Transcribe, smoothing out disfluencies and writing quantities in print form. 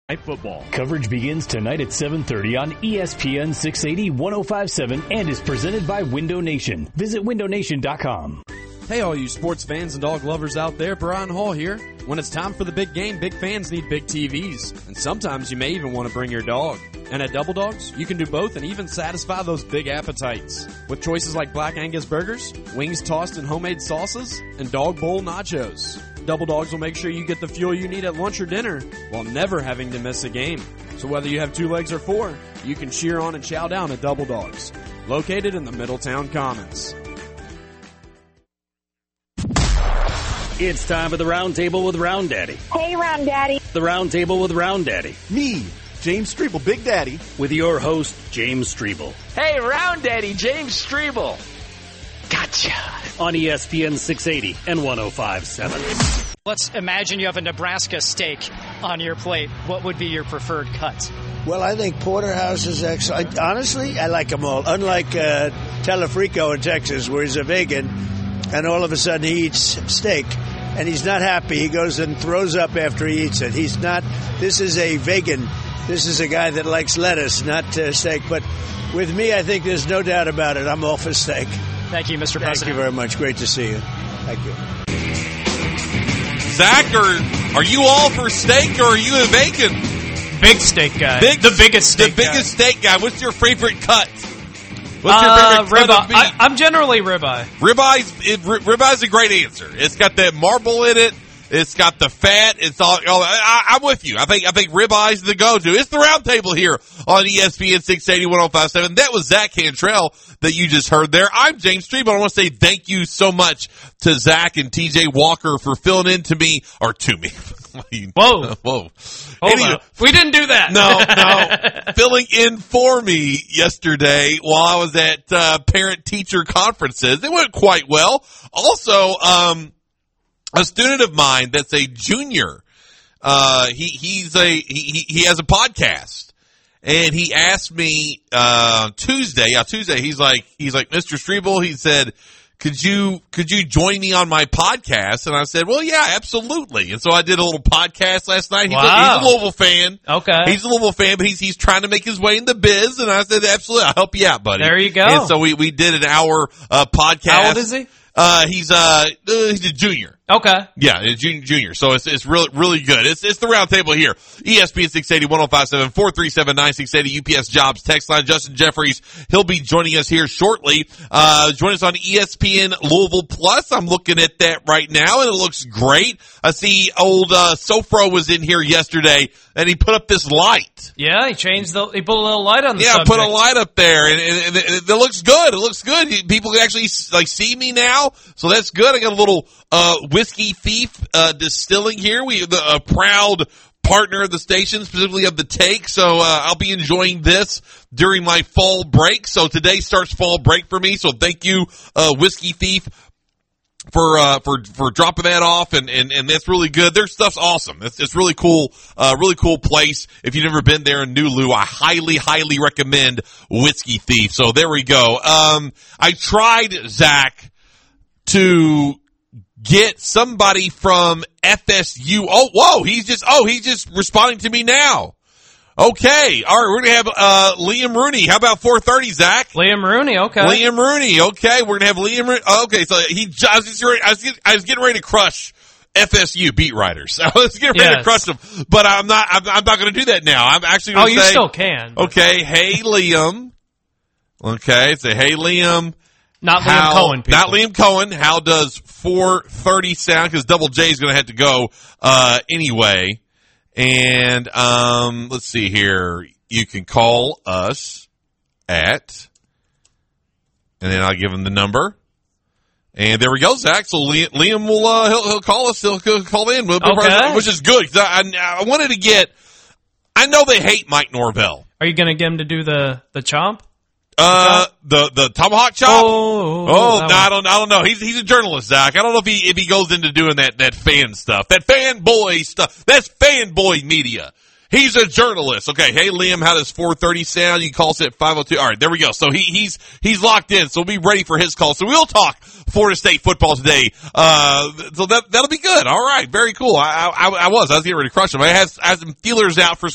Night football. Coverage begins tonight at 7:30 on ESPN 680 1057 and is presented by Window Nation. Visit windownation.com. Hey, all you sports fans and dog lovers out there, Brian Hall here. When it's time for the big game, big fans need big TVs. And sometimes you may even want to bring your dog. And at Double Dogs, you can do both and even satisfy those big appetites. With choices like Black Angus burgers, wings tossed in homemade sauces, and dog bowl nachos. Double Dogs will make sure you get the fuel you need at lunch or dinner while never having to miss a game. So whether you have 2 legs or 4, you can cheer on and chow down at Double Dogs. Located in the Middletown Commons. It's time for the Round Table with Round Daddy. Hey, Round Daddy. The Round Table with Round Daddy. Me, James Strebel, Big Daddy. With your host, James Strebel. Hey, Round Daddy, James Strebel. Gotcha. On ESPN 680 and 1057. Let's imagine you have a Nebraska steak on your plate. What would be your preferred cut? Well, I think porterhouse is excellent. Honestly, I like them all. Unlike Telefrico in Texas, where he's a vegan, and all of a sudden he eats steak, and he's not happy. He goes and throws up after he eats it. He's not. This is a vegan. This is a guy that likes lettuce, not steak. But with me, I think there's no doubt about it. I'm all for steak. Thank you, Mr. President. Thank you very much. Great to see you. Thank you. Zach, are you all for steak or are you a vegan? Big steak guy. The biggest steak guy. The biggest steak guy. What's your favorite cut? What's your favorite cut of meat? I'm generally ribeye. Ribeye's a great answer. It's got that marble in it. It's got the fat. It's all. I'm with you. I think ribeye's the go-to. It's the Round Table here on ESPN 680 1057. That was Zach Cantrell that you just heard there. I'm James Strebel. I want to say thank you so much to Zach and TJ Walker for filling in to me. Whoa. Anyway, we didn't do that. No. Filling in for me yesterday while I was at parent-teacher conferences. It went quite well. Also, a student of mine that's a junior, he has a podcast, and he asked me Tuesday, he's like Mr. Strebel, he said, could you join me on my podcast? And I said, well, yeah, absolutely. And so I did a little podcast last night. He's a Louisville fan. Okay. He's a Louisville fan, but he's trying to make his way in the biz. And I said, absolutely, I'll help you out, buddy. There you go. And so we did an hour podcast. How old is he? He's a junior. Okay. Yeah, a junior. So it's really good. It's the Round Table here. ESPN 680 1057 437 9680 UPS Jobs text line. Justin Jeffries, he'll be joining us here shortly. Join us on ESPN Louisville Plus. I'm looking at that right now and it looks great. I see old Sofro was in here yesterday and he put up this light. Yeah, he put a little light on the subject. Put a light up there and it looks good. It looks good. People can actually see me now. So that's good. I got a little Whiskey Thief Distilling here. We a proud partner of the station, specifically of the Take. So I'll be enjoying this during my fall break. So today starts fall break for me. So thank you, Whiskey Thief, for dropping that off, and that's really good. Their stuff's awesome. It's really cool place. If you've never been there in New Lou, I highly recommend Whiskey Thief. So there we go. I tried, Zach, to get somebody from FSU. Oh, whoa, he's just responding to me now. Okay. All right. We're going to have, Liam Rooney. How about 4:30, Zach? Liam Rooney. Okay. Liam Rooney. Okay. We're going to have Liam Rooney. Okay. So I was getting ready to crush FSU beat writers. I was getting ready to crush them, but I'm not going to do that now. I'm actually going to say. Oh, you still can. Okay. Hey, Liam. Okay. Say, hey, Liam. Not Liam Cohen, people. Not Liam Cohen. How does 4:30 sound? Because Double J is going to have to go anyway. And let's see here. You can call us at, and then I'll give him the number. And there we go, Zach. So Liam will he'll call us. He'll call in, which is good because I wanted to get. I know they hate Mike Norvell. Are you going to get him to do the chomp? The tomahawk chop. I don't know. He's a journalist, Zach. I don't know if he goes into doing that fan stuff, that fanboy stuff. That's fanboy media. He's a journalist. Okay. Hey, Liam, how does 4:30 sound? You call us at 5:02. All right. There we go. So he's locked in. So we'll be ready for his call. So we'll talk Florida State football today. So that'll be good. All right. Very cool. I was getting ready to crush him. I had some feelers out for